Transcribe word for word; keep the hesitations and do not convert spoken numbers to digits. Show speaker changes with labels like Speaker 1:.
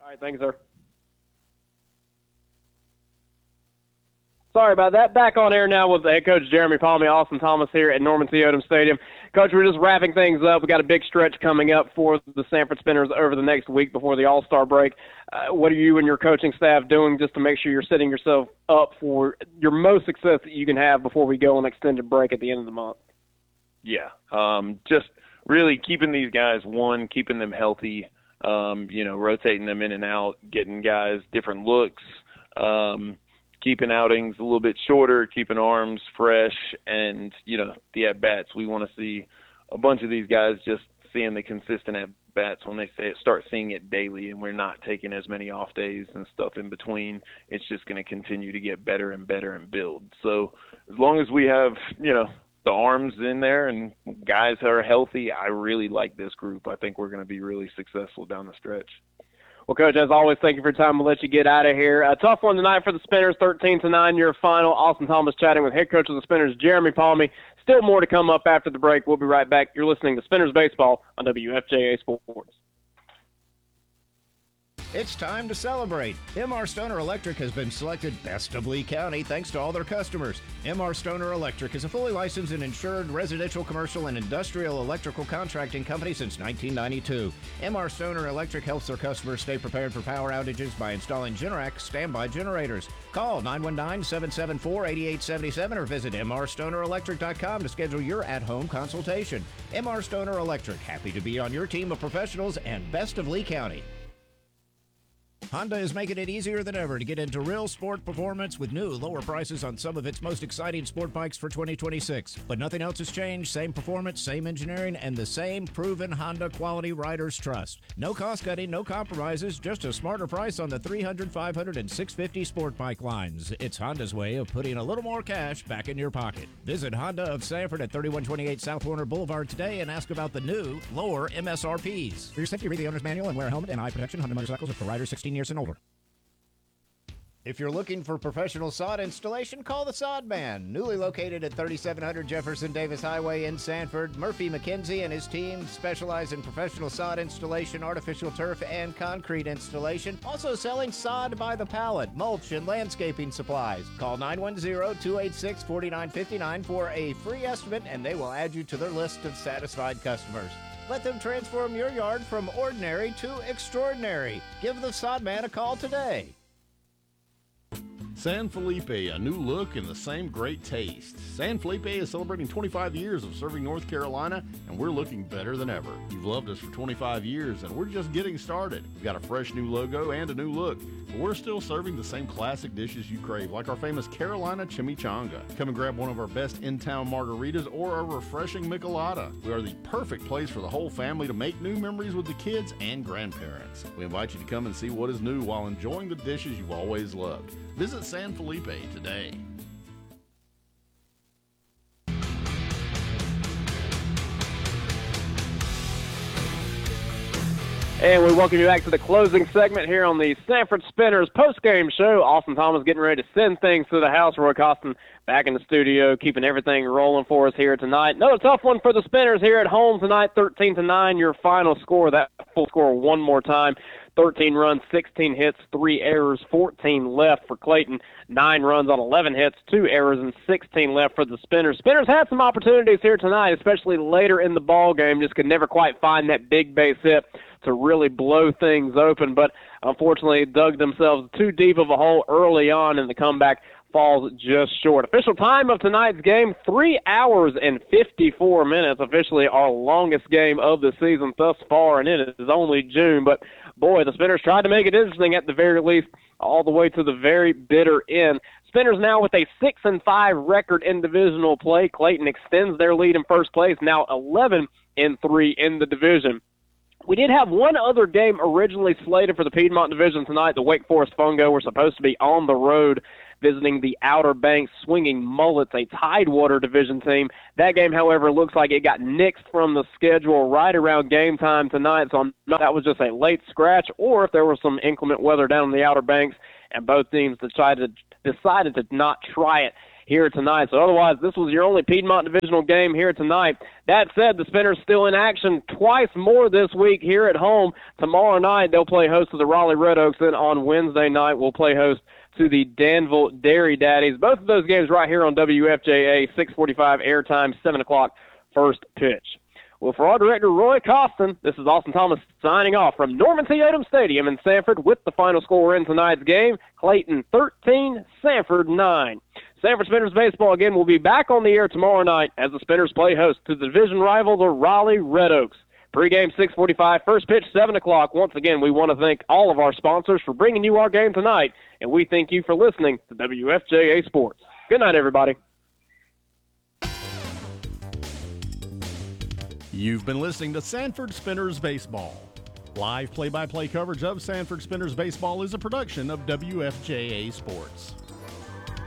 Speaker 1: All right, thank you, sir. Sorry about that. Back on air now with the head coach Jeremy Palmy, Austin Thomas here at Norman C. Odom Stadium. Coach, we're just wrapping things up. We've got a big stretch coming up for the Sanford Spinners over the next week before the All-Star break. Uh, what are you and your coaching staff doing just to make sure you're setting yourself up for your most success that you can have before we go on extended break at the end of the month?
Speaker 2: Yeah, um, just really keeping these guys, one, keeping them healthy, um, you know, rotating them in and out, getting guys different looks, um, keeping outings a little bit shorter, keeping arms fresh, and, you know, the at-bats. We want to see a bunch of these guys just seeing the consistent at-bats when they say, start seeing it daily, and we're not taking as many off days and stuff in between. It's just going to continue to get better and better and build. So as long as we have, you know, the arms in there and guys are healthy, I really like this group. I think we're going to be really successful down the stretch.
Speaker 1: Well, Coach, as always, thank you for your time. We'll let you get out of here. A tough one tonight for the Spinners, thirteen to nine, your final. Austin Thomas chatting with head coach of the Spinners, Jeremy Palmy. Still more to come up after the break. We'll be right back. You're listening to Spinners Baseball on W F J A Sports.
Speaker 3: It's time to celebrate. M R Stoner Electric has been selected Best of Lee County thanks to all their customers. M R Stoner Electric is a fully licensed and insured residential, commercial, and industrial electrical contracting company since nineteen ninety-two. M R Stoner Electric helps their customers stay prepared for power outages by installing Generac standby generators. Call nine one nine, seven seven four, eight eight seven seven or visit m r stoner electric dot com to schedule your at-home consultation. M R Stoner Electric, happy to be on your team of professionals and Best of Lee County. Honda is making it easier than ever to get into real sport performance with new lower prices on some of its most exciting sport bikes for twenty twenty-six. But nothing else has changed. Same performance, same engineering, and the same proven Honda quality riders trust. No cost cutting, no compromises, just a smarter price on the three hundred, five hundred, and six fifty sport bike lines. It's Honda's way of putting a little more cash back in your pocket. Visit Honda of Sanford at thirty-one twenty-eight South Warner Boulevard today and ask about the new lower M S R Ps. For your safety, read the owner's manual and wear a helmet and eye protection. Honda motorcycles are for riders sixteen years and older. If you're looking for professional sod installation, call the Sod Man. Newly located at thirty-seven hundred Jefferson Davis Highway in Sanford, Murphy McKenzie and his team specialize in professional sod installation, artificial turf, and concrete installation. Also selling sod by the pallet, mulch, and landscaping supplies. Call nine one zero, two eight six, four nine five nine for a free estimate, and they will add you to their list of satisfied customers. Let them transform your yard from ordinary to extraordinary. Give the Sod Man a call today.
Speaker 4: San Felipe, a new look and the same great taste. San Felipe is celebrating twenty-five years of serving North Carolina, and we're looking better than ever. You've loved us for twenty-five years, and we're just getting started. We've got a fresh new logo and a new look, but we're still serving the same classic dishes you crave, like our famous Carolina Chimichanga. Come and grab one of our best in-town margaritas or a refreshing michelada. We are the perfect place for the whole family to make new memories with the kids and grandparents. We invite you to come and see what is new while enjoying the dishes you've always loved. Visit San Felipe today.
Speaker 1: And we welcome you back to the closing segment here on the Sanford Spinners post-game show. Austin Thomas getting ready to send things to the house. Roy Costin back in the studio, keeping everything rolling for us here tonight. Another tough one for the Spinners here at home tonight, thirteen to nine, your final score. That full score one more time. thirteen runs, sixteen hits, three errors, fourteen left for Clayton. nine runs on eleven hits, two errors, and sixteen left for the Spinners. Spinners had some opportunities here tonight, especially later in the ball game. Just could never quite find that big base hit to really blow things open, but unfortunately dug themselves too deep of a hole early on, and the comeback falls just short. Official time of tonight's game, three hours and fifty-four minutes, officially our longest game of the season thus far, and it is only June, but boy, the Spinners tried to make it interesting at the very least, all the way to the very bitter end. Spinners now with a six and five record in divisional play. Clayton extends their lead in first place, now eleven and three in the division. We did have one other game originally slated for the Piedmont Division tonight. The Wake Forest Fungo were supposed to be on the road visiting the Outer Banks Swinging Mullets, a Tidewater Division team. That game, however, looks like it got nixed from the schedule right around game time tonight, so I'm not, that was just a late scratch, or if there was some inclement weather down in the Outer Banks, and both teams decided decided to not try it here tonight. So otherwise, this was your only Piedmont Divisional game here tonight. That said, the Spinners still in action twice more this week here at home. Tomorrow night, they'll play host to the Raleigh Red Oaks. Then on Wednesday night, we'll play host to the Danville Dairy Daddies. Both of those games right here on W F J A, six forty-five airtime, seven o'clock first pitch. Well, for our director, Roy Costin, this is Austin Thomas signing off from Norman T. Adams Stadium in Sanford with the final score in tonight's game, Clayton thirteen, Sanford nine. Sanford Spinners baseball, again, will be back on the air tomorrow night as the Spinners play host to the division rival, the Raleigh Red Oaks. Pre-game six forty-five, first pitch seven o'clock. Once again, we want to thank all of our sponsors for bringing you our game tonight, and we thank you for listening to W F J A Sports. Good night, everybody.
Speaker 4: You've been listening to Sanford Spinners Baseball. Live play-by-play coverage of Sanford Spinners Baseball is a production of W F J A Sports.